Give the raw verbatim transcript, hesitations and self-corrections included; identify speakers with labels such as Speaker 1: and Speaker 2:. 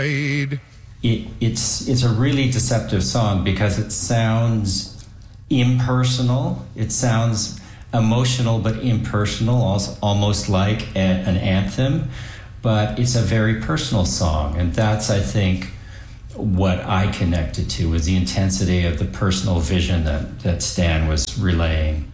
Speaker 1: It, it's it's a really deceptive song because it sounds impersonal. It sounds emotional but impersonal, also, almost like a, an anthem. But it's a very personal song, and that's, I think, what I connected to was the intensity of the personal vision that, that Stan was relaying.